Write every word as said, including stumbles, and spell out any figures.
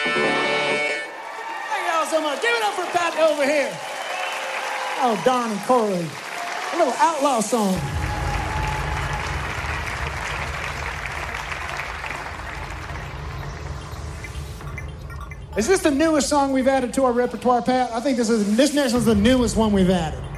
Thank y'all so much. Give it up for Pat over here. Oh, Don and Corey. A little outlaw song. Is this the newest song we've added to our repertoire, Pat? I think this is this next one's the newest one we've added.